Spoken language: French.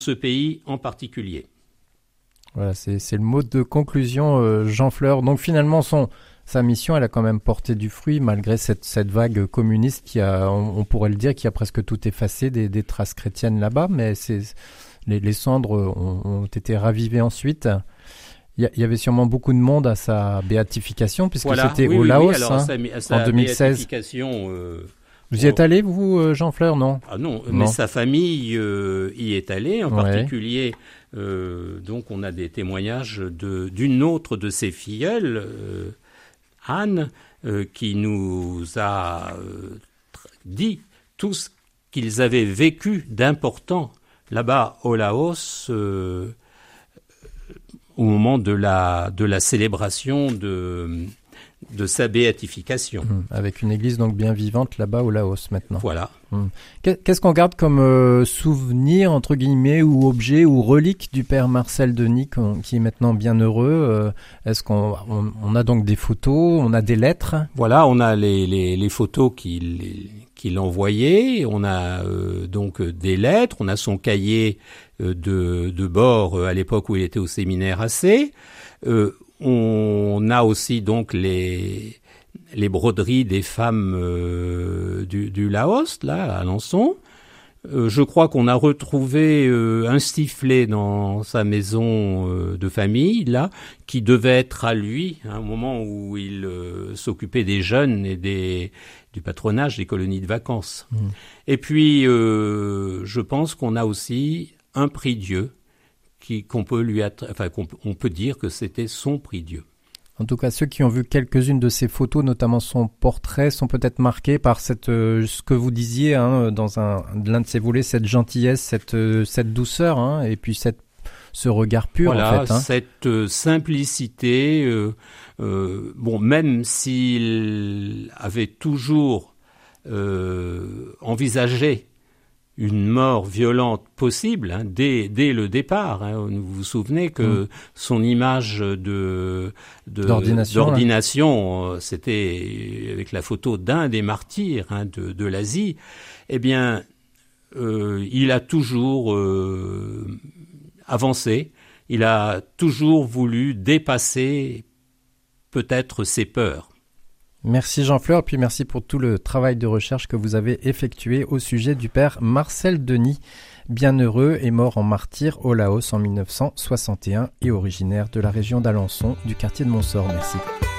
ce pays en particulier. Voilà, c'est le mot de conclusion, Jean Fleur. Donc finalement, sa mission, elle a quand même porté du fruit malgré cette vague communiste qui a, on pourrait le dire, qui a presque tout effacé des traces chrétiennes là-bas, mais les cendres ont été ravivées ensuite. Il y avait sûrement beaucoup de monde à sa béatification, puisque c'était au Laos, alors, en 2016. Vous y êtes allé, vous, Jean Fleur, non ? Ah non, mais sa famille y est allée, en particulier. Donc, on a des témoignages d'une autre de ses filleules, Anne, qui nous a dit tout ce qu'ils avaient vécu d'important là-bas au Laos au moment de la célébration de sa béatification. Avec une église donc bien vivante là-bas au Laos maintenant. Voilà. Qu'est-ce qu'on garde comme souvenir, entre guillemets, ou objet, ou relique du père Marcel Denis, qui est maintenant bien heureux? Est-ce qu'on a donc des photos, on a des lettres? Voilà, on a les photos qu'il envoyait, on a donc des lettres, on a son cahier de bord à l'époque où il était au séminaire AC. On a aussi donc les broderies des femmes du Laos, là, à Alençon. Je crois qu'on a retrouvé un sifflet dans sa maison de famille, là, qui devait être à lui, au moment où il s'occupait des jeunes et du patronage des colonies de vacances. Et puis, je pense qu'on a aussi un prix Dieu, qu'on peut dire que c'était son prix Dieu. En tout cas, ceux qui ont vu quelques-unes de ces photos, notamment son portrait, sont peut-être marqués par ce que vous disiez dans l'un de ces volets, cette gentillesse, cette douceur, et puis ce regard pur. Voilà, en fait. Cette simplicité. Même s'il avait toujours envisagé une mort violente possible dès le départ. Vous vous souvenez que son image d'ordination, c'était avec la photo d'un des martyrs de l'Asie. Eh bien, il a toujours avancé. Il a toujours voulu dépasser peut-être ses peurs. Merci Jean Fleur, puis merci pour tout le travail de recherche que vous avez effectué au sujet du père Marcel Denis, bienheureux et mort en martyr au Laos en 1961 et originaire de la région d'Alençon, du quartier de Montsort. Merci.